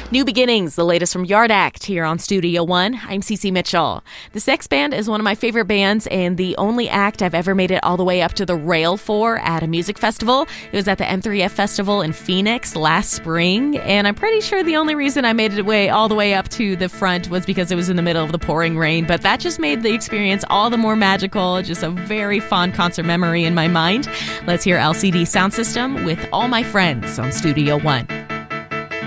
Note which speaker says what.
Speaker 1: New Beginnings, the latest from Yard Act here on Studio One. I'm Cece Mitchell. The Sex Band is one of my favorite bands and the only act I've ever made it all the way up to the rail for at a music festival. It was at the M3F Festival in Phoenix last spring, and I'm pretty sure the only reason I made it all the way up to the front was because it was in the middle of the pouring rain, but that just made the experience all the more magical. Just a very fond concert memory in my mind. Let's hear LCD Sound System with All My Friends on Studio One.